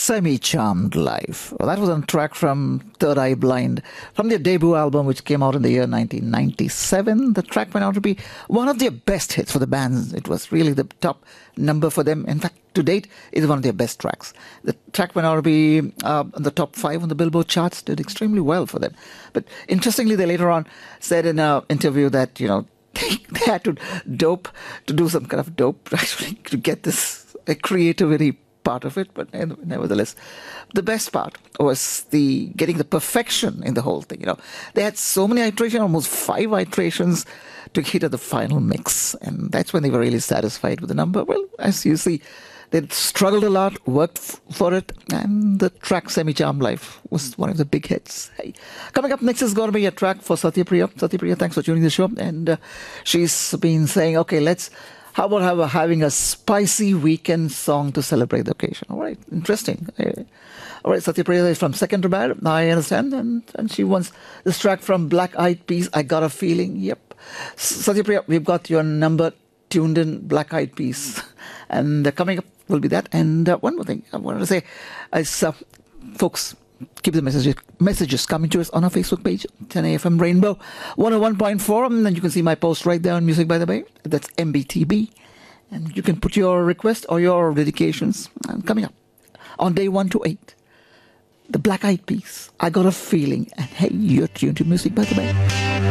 Semi-Charmed Life. Well, that was a track from Third Eye Blind, from their debut album, which came out in the year 1997. The track went out to be one of their best hits for the band. It was really the top number for them. In fact, to date, it is one of their best tracks. The track went out to be on the top 5 on the Billboard charts, did extremely well for them. But interestingly, they later on said in an interview that, you know, they had to do some kind of dope actually to get this creativity part of it, but nevertheless, the best part was getting the perfection in the whole thing. You know, they had so many iterations, almost 5 iterations to hit at the final mix, and that's when they were really satisfied with the number. Well, as you see, they struggled a lot, worked for it, and the track Semi-Charmed Life was one of the big hits. Hey. Coming up next is going to be a track for Satyapriya. Satyapriya, thanks for tuning the show. And she's been saying, okay, how about having a spicy weekend song to celebrate the occasion? All right, interesting. All right, Satyapriya is from Second to Bad, I understand, and she wants this track from Black Eyed Peas, I Got a Feeling. Yep. Satyapriya, we've got your number tuned in, Black Eyed Peas. And coming up will be that. And one more thing I wanted to say is, folks, keep the messages coming to us on our Facebook page, 10AFM Rainbow 101.4, and then you can see my post right there on Music by the Bay. That's MBTB. And you can put your request or your dedications. And coming up on day 1 to 8, the Black Eyed Peas, I Got a Feeling. And hey, you're tuned to Music by the Bay.